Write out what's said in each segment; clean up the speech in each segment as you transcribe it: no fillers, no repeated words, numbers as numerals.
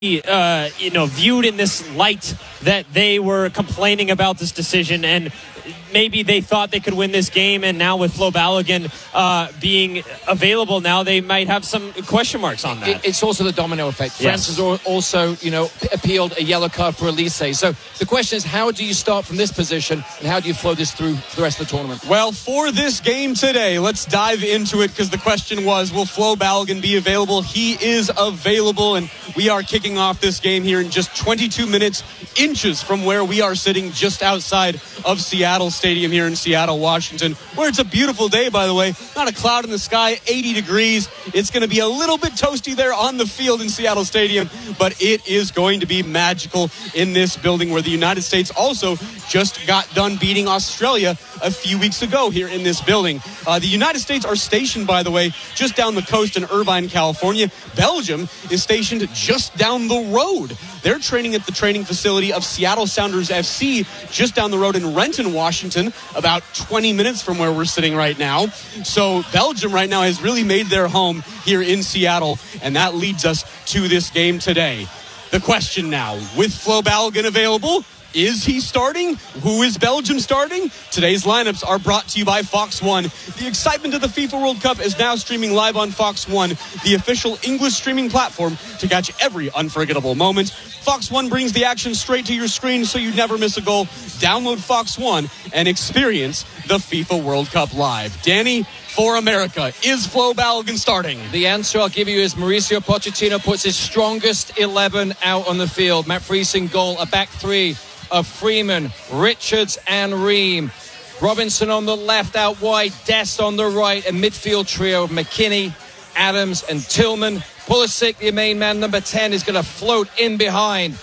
viewed in this light that they were complaining about this decision, and maybe they thought they could win this game, and now with Flo Balogun being available now, they might have some question marks on that. It's also the domino effect. France has also, appealed a yellow card for Elise. So the question is, how do you start from this position, and how do you flow this through the rest of the tournament? Well, for this game today, let's dive into it, because the question was, will Flo Balogun be available? He is available, and we are kicking off this game here in just 22 minutes, inches from where we are sitting just outside of Seattle Stadium here in Seattle, Washington, where it's a beautiful day, by the way. Not a cloud in the sky, 80 degrees. It's going to be a little bit toasty there on the field in Seattle Stadium, but it is going to be magical in this building, where the United States also just got done beating Australia a few weeks ago here in this building. The United States are stationed, by the way, just down the coast in Irvine, California. Belgium is stationed just down the road. They're training at the training facility of Seattle Sounders FC just down the road in Renton, Washington, about 20 minutes from where we're sitting right now. So Belgium right now has really made their home here in Seattle, and that leads us to this game today. The question now, with Flo Balogun available, is he starting? Who is Belgium starting? Today's lineups are brought to you by Fox One. The excitement of the FIFA World Cup is now streaming live on Fox One, the official English streaming platform to catch every unforgettable moment. Fox One brings the action straight to your screen so you never miss a goal. Download Fox One and experience the FIFA World Cup live. Danny, for America, is Flo Balogun starting? The answer I'll give you is Mauricio Pochettino puts his strongest 11 out on the field. Matt Friese in goal, a back three of Freeman, Richards and Ream. Robinson on the left, out wide, Dest on the right, a midfield trio of McKinney, Adams and Tillman. Pulisic, the main man, number 10, is going to float in behind.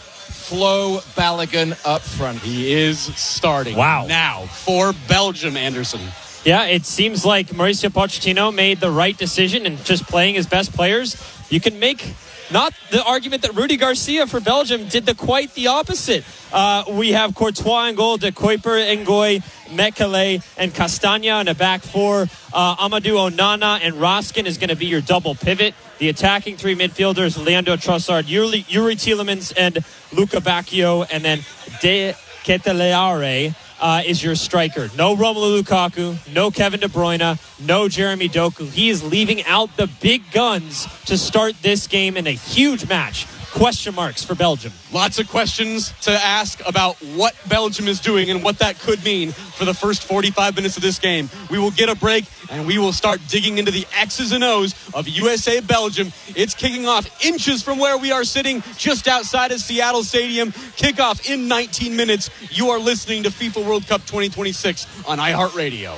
Flo Balogun up front. He is starting. Wow. Now for Belgium, Anderson. Yeah, it seems like Mauricio Pochettino made the right decision in just playing his best players. You can make not the argument that Rudy Garcia for Belgium did quite the opposite. We have Courtois in goal, De Kuyper, Ngoy, Mekele, and Castagna in a back four. Amadou Onana and Raskin is going to be your double pivot. The attacking three midfielders, Leandro Trossard, Yuri Tielemans, and Luca Bacchio, and then De Ketelaere is your striker. No Romelu Lukaku, no Kevin De Bruyne, no Jeremy Doku. He is leaving out the big guns to start this game in a huge match. Question marks for Belgium. Lots of questions to ask about what Belgium is doing and what that could mean for the first 45 minutes of this game. We will get a break and we will start digging into the X's and O's of USA-Belgium. It's kicking off inches from where we are sitting just outside of Seattle Stadium. Kickoff in 19 minutes. You are listening to FIFA World Cup 2026 on iHeartRadio.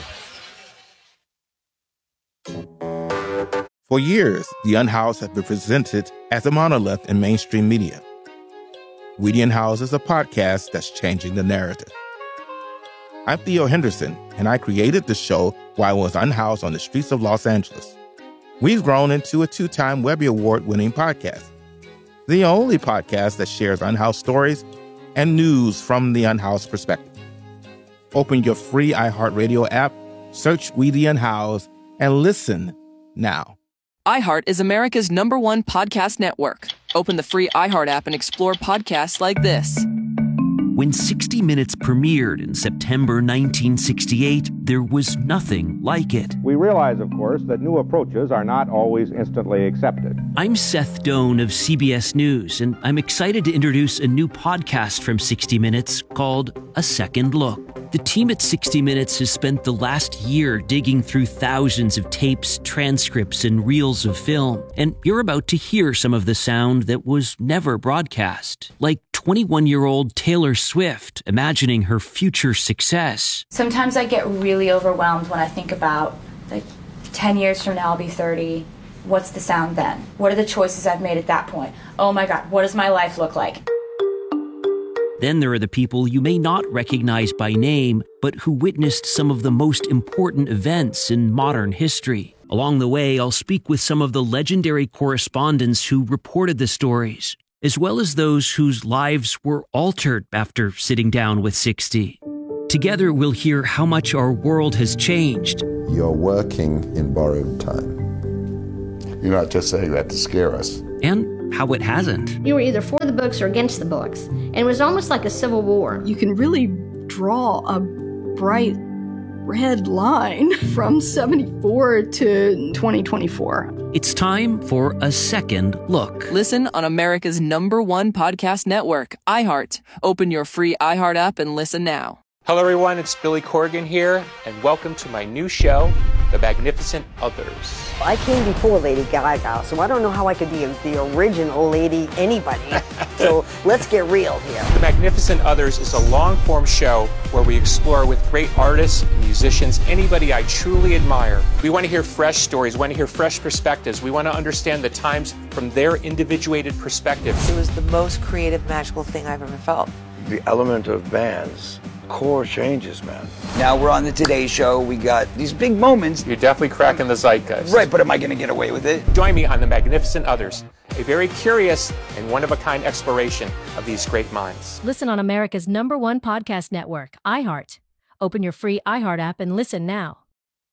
For years, The Unhoused have been presented as a monolith in mainstream media. We The Unhoused is a podcast that's changing the narrative. I'm Theo Henderson, and I created the show while I was unhoused on the streets of Los Angeles. We've grown into a 2-time Webby Award-winning podcast, the only podcast that shares unhoused stories and news from the unhoused perspective. Open your free iHeartRadio app, search We The Unhoused, and listen now. iHeart is America's #1 podcast network. Open the free iHeart app and explore podcasts like this. When 60 Minutes premiered in September 1968, there was nothing like it. We realize, of course, that new approaches are not always instantly accepted. I'm Seth Doan of CBS News, and I'm excited to introduce a new podcast from 60 Minutes called A Second Look. The team at 60 Minutes has spent the last year digging through thousands of tapes, transcripts, and reels of film, and you're about to hear some of the sound that was never broadcast, like 21-year-old Taylor Swift imagining her future success. Sometimes I get really overwhelmed when I think about, 10 years from now I'll be 30. What's the sound then? What are the choices I've made at that point? Oh my God, what does my life look like? Then there are the people you may not recognize by name, but who witnessed some of the most important events in modern history. Along the way, I'll speak with some of the legendary correspondents who reported the stories, as well as those whose lives were altered after sitting down with 60. Together, we'll hear how much our world has changed. You're working in borrowed time. You're not just saying that to scare us. And how it hasn't. You were either for the books or against the books, and it was almost like a civil war. You can really draw a bright red line from 74 to 2024. It's time for a second look. Listen on America's #1 podcast network, iHeart. Open your free iHeart app and listen now. Hello everyone, it's Billy Corgan here, and welcome to my new show, The Magnificent Others. I came before Lady Gaga, so I don't know how I could be the original Lady anybody. So let's get real here. The Magnificent Others is a long-form show where we explore with great artists and musicians, anybody I truly admire. We want to hear fresh stories, we want to hear fresh perspectives. We want to understand the times from their individuated perspective. It was the most creative, magical thing I've ever felt. The element of bands, core changes, man. Now we're on the Today Show. We got these big moments. You're definitely cracking the zeitgeist. Right, but am I going to get away with it? Join me on The Magnificent Others, a very curious and one-of-a-kind exploration of these great minds. Listen on America's #1 podcast network, iHeart. Open your free iHeart app and listen now.